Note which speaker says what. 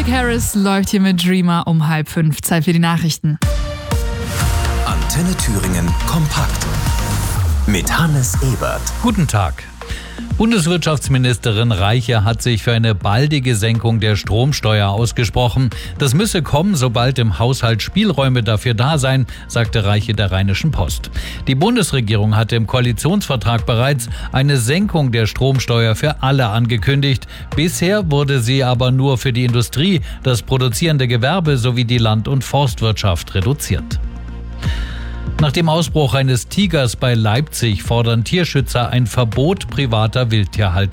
Speaker 1: Harris läuft hier mit Dreamer um 4:30. Zeit für die Nachrichten.
Speaker 2: Antenne Thüringen kompakt mit Hannes Ebert.
Speaker 3: Guten Tag. Bundeswirtschaftsministerin Reiche hat sich für eine baldige Senkung der Stromsteuer ausgesprochen. Das müsse kommen, sobald im Haushalt Spielräume dafür da seien, sagte Reiche der Rheinischen Post. Die Bundesregierung hatte im Koalitionsvertrag bereits eine Senkung der Stromsteuer für alle angekündigt. Bisher wurde sie aber nur für die Industrie, das produzierende Gewerbe sowie die Land- und Forstwirtschaft reduziert. Nach dem Ausbruch eines Tigers bei Leipzig fordern Tierschützer ein Verbot privater Wildtierhaltung.